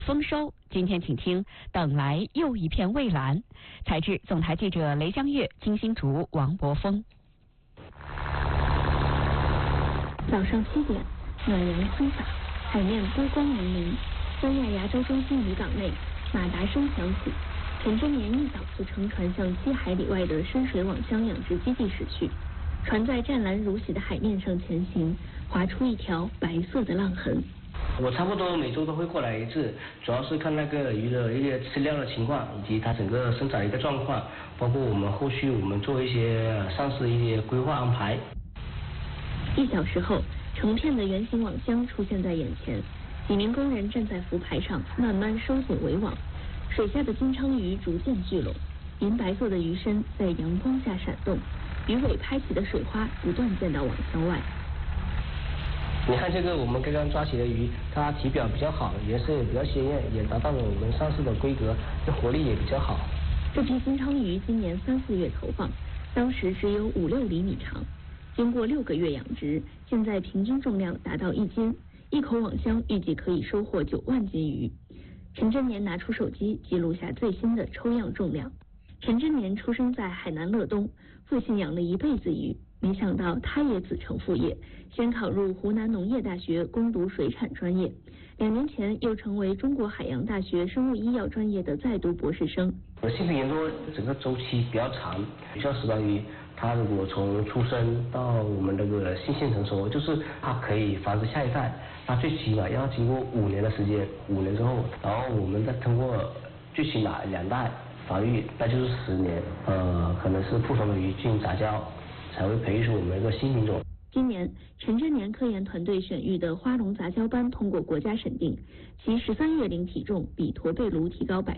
丰收，今天请听等来又一片蔚蓝。采制总台记者雷江月、金星竹、王博峰。 早上7点，暖阳挥洒，海面波光粼粼。三亚亚洲中心渔港内，马达声响起。陈真年一早就乘船向7海里外的深水网箱养殖基地驶去。船在湛蓝如洗的海面上前行，划出一条白色的浪痕。 我差不多每周都会过来一次，主要是看那个鱼的一些吃料的情况，以及它整个生长的一个状况，包括我们后续我们做一些上市一些规划安排。 1小时后，成片的圆形网箱出现在眼前，几名工人站在浮排上慢慢收紧围网，水下的金鲳鱼逐渐聚拢，银白色的鱼身在阳光下闪动，鱼尾拍起的水花不断溅到网箱外。 你看这个我们刚刚抓起的鱼，它体表比较好，颜色也比较鲜艳，也达到了我们上市的规格，这活力也比较好。 这批金鲳鱼今年3、4月投放，当时只有5、6厘米长，经过6个月养殖，现在平均重量达到1斤，一口网箱预计可以收获9万斤鱼。陈真年拿出手机记录下最新的抽样重量。陈真年出生在海南乐东，父亲养了一辈子鱼，没想到他也子承父业，先考入湖南农业大学攻读水产专业，2年前又成为中国海洋大学生物医药专业的在读博士生。 新品研究整个周期比较长，像石斑鱼，它如果从出生到我们这个性腺成熟，就是它可以繁殖下一代，那最起码要经过5年的时间，5年之后，然后我们再通过最起码2代繁育，那就是10年，可能是不同的鱼进行杂交，才会培育出我们一个新品种。 今年，陈真年科研团队选育的花龙杂交斑通过国家审定，其13月龄体重比驼背鲈提高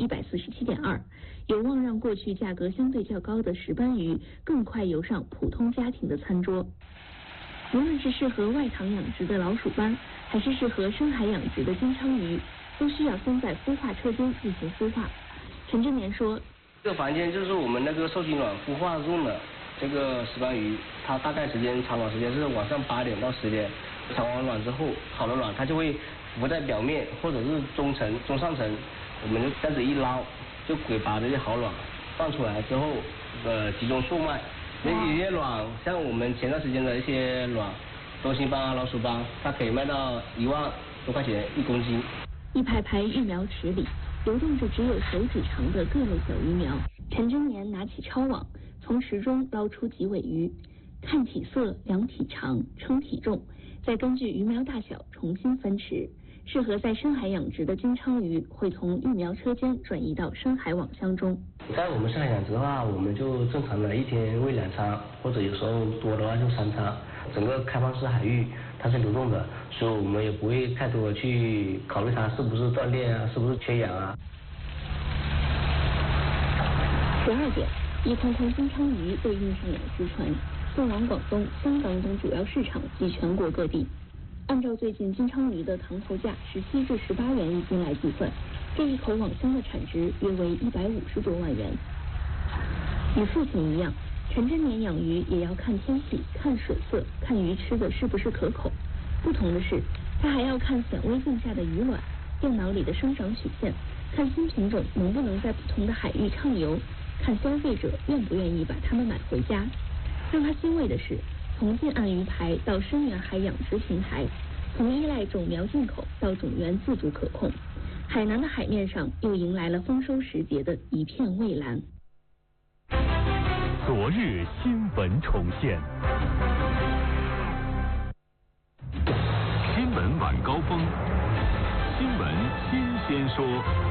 147.2%，有望让过去价格相对较高的石斑鱼更快游上普通家庭的餐桌。无论是适合外塘养殖的老鼠斑，还是适合深海养殖的金鲳鱼，都需要先在孵化车间进行孵化。陈真年说， 这个房间就是我们那个受精卵孵化用的。这个石斑鱼，它大概产卵时间是晚上8点到10点，产完卵之后，好的卵它就会浮在表面，或者是中上层，我们就这样子一捞，就可以把这些好卵放出来之后，集中售卖。那有些卵，像我们前段时间的一些卵，中心斑啊、老鼠斑，它可以卖到1万多块钱1公斤。 一排排育苗池里，流动着只有手指长的各类小鱼苗。陈真年拿起抄网，从池中捞出几尾鱼，看体色、量体长、称体重，再根据鱼苗大小重新分池。适合在深海养殖的金鲳鱼会从育苗车间转移到深海网箱中。 在我们深海养殖的话，我们就正常的一天喂2餐，或者有时候多的话就3餐。整个开放式海域它是流动的，所以我们也不会太多的去考虑它是不是断裂啊，是不是缺氧啊。 12点，一筐筐金鲳鱼被运上养殖船，送往广东、香港等主要市场及全国各地。按照最近金鲳鱼的塘头价17至18元1斤来计算，这一口网箱的产值约为150多万元。与父亲一样，陈真年养鱼也要看天气、看水色、看鱼吃的是不是可口。不同的是，他还要看显微镜下的鱼卵、电脑里的生长曲线，看新品种能不能在不同的海域畅游，看消费者愿不愿意把它们买回家。让他欣慰的是，从近岸鱼排到深远海养殖平台，从依赖种苗进口到种源自主可控，海南的海面上又迎来了丰收时节的一片蔚蓝。 昨日新闻重现，新闻晚高峰，新闻新鲜说。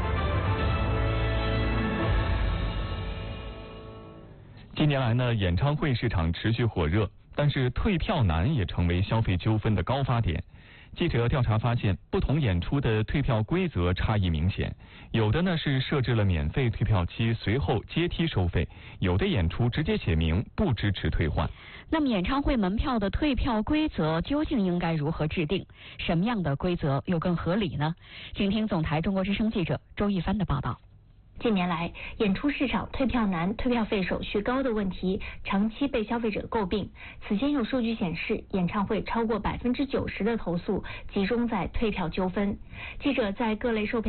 近年来呢，演唱会市场持续火热，但是退票难也成为消费纠纷的高发点。记者调查发现，不同演出的退票规则差异明显，有的呢是设置了免费退票期，随后阶梯收费；有的演出直接写明不支持退换。 那么演唱会门票的退票规则究竟应该如何制定？什么样的规则又更合理呢？请听总台中国之声记者周一帆的报道。 近年来，演出市场退票难、退票费手续高的问题长期被消费者诟病。此前有数据显示，演唱会超过90%的投诉集中在退票纠纷。记者在各类售票